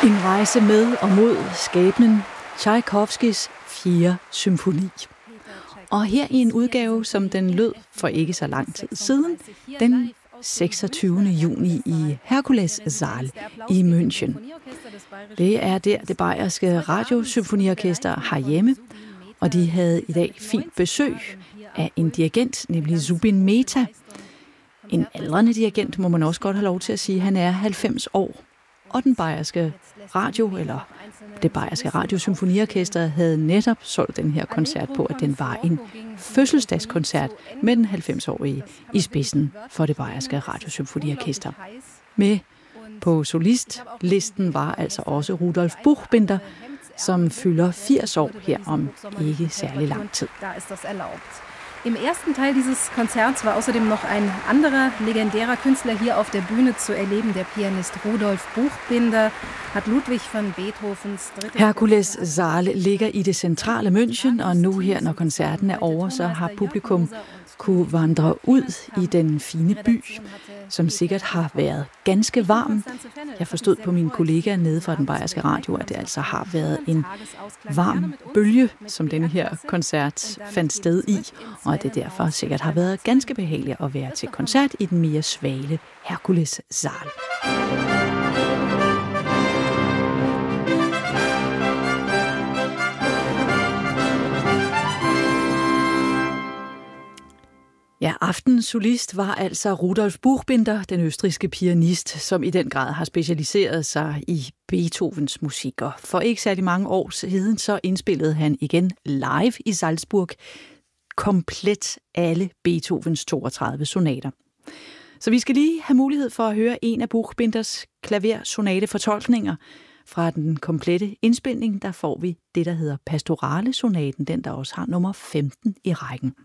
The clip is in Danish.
En rejse med og mod skæbnen, Tchaikovskys 4. symfoni. Og her i en udgave, som den lød for ikke så lang tid siden, den 26. juni i Herkules Saal i München. Det er der det bayerske radiosymfoniorkester har hjemme, og de havde i dag fint besøg af en dirigent, nemlig Zubin Mehta. En aldrende dirigent må man også godt have lov til at sige, han er 90 år. Og den bayerske radio, eller det bayerske radiosymfoniorkester, havde netop solgt den her koncert på, at den var en fødselsdagskoncert med den 90-årige i spidsen for det bayerske radiosymfoniorkester. Med på solistlisten var altså også Rudolf Buchbinder, som fylder 80 år her om ikke særlig lang tid. Im ersten Teil dieses Konzerts war außerdem noch ein anderer legendärer Künstler hier auf der Bühne zu erleben. Der Pianist Rudolf Buchbinder hat Ludwig van Beethovens dritte... Herkules Saal ligger i det centrale München, og nu her, når koncerten er over, så har publikum kunne vandre ud i den fine by, som sikkert har været ganske varm. Jeg forstod på mine kollegaer nede fra den bayerske radio, at det altså har været en varm bølge, som denne her koncert fandt sted i, og at det derfor sikkert har været ganske behageligt at være til koncert i den mere svale Herkules Saal. Ja, aftenens solist var altså Rudolf Buchbinder, den østrigske pianist, som i den grad har specialiseret sig i Beethovens musik. Og for ikke særlig mange år siden, så indspillede han igen live i Salzburg komplet alle Beethovens 32 sonater. Så vi skal lige have mulighed for at høre en af Buchbinders klaversonatefortolkninger. Fra den komplette indspilning, der får vi det, der hedder Pastorale-sonaten, den der også har nummer 15 i rækken.